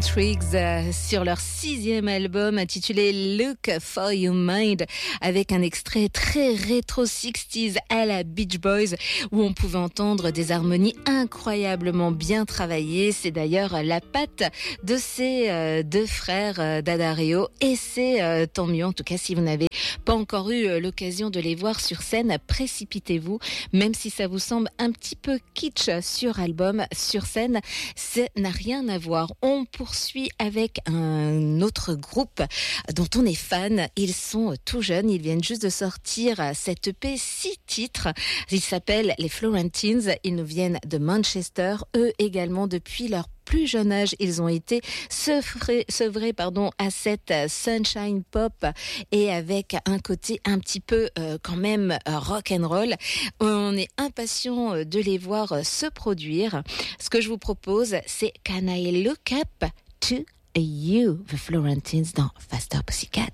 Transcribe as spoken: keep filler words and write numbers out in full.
Triggs euh, sur leur sixième album intitulé Look for Your Mind, avec un extrait très rétro sixties à la Beach Boys où on pouvait entendre des harmonies incroyablement bien travaillées. C'est d'ailleurs la patte de ces euh, deux frères euh, d'Addario et c'est euh, tant mieux. En tout cas, si vous n'avez pas encore eu euh, l'occasion de les voir sur scène, précipitez-vous, même si ça vous semble un petit peu kitsch sur album, sur scène, ça n'a rien à voir. On poursuit avec un autre groupe dont on est fan. Ils sont tout jeunes, ils viennent juste de sortir cette E P six titres. Ils s'appellent les Florentines, ils nous viennent de Manchester. Eux également, depuis leur plus jeune âge, ils ont été sevrés, sevrés pardon, à cette sunshine pop et avec un côté un petit peu euh, quand même euh, rock and roll. On est impatient de les voir se produire. Ce que je vous propose, c'est Can I Look Up to You, The Florentines dans Faster Pussycat.